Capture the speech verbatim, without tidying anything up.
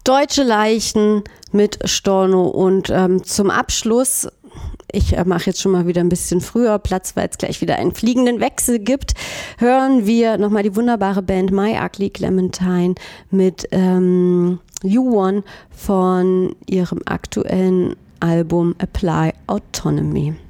Deutsche Leichen mit Storno. Und ähm, zum Abschluss, ich äh, mache jetzt schon mal wieder ein bisschen früher Platz, weil es gleich wieder einen fliegenden Wechsel gibt, hören wir nochmal die wunderbare Band My Ugly Clementine mit ähm, You Won von ihrem aktuellen Album Apply Autonomy.